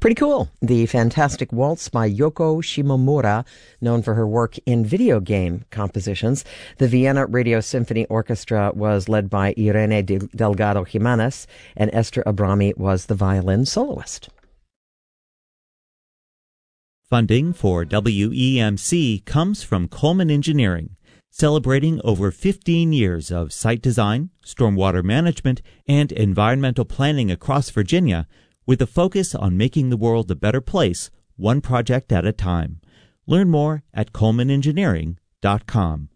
Pretty cool. The Fantastic Waltz by Yoko Shimomura, known for her work in video game compositions. The Vienna Radio Symphony Orchestra was led by Irene Delgado Jimenez, and Esther Abrami was the violin soloist. Funding for WEMC comes from Coleman Engineering, celebrating over 15 years of site design, stormwater management, and environmental planning across Virginia, with a focus on making the world a better place, one project at a time. Learn more at colemanengineering.com.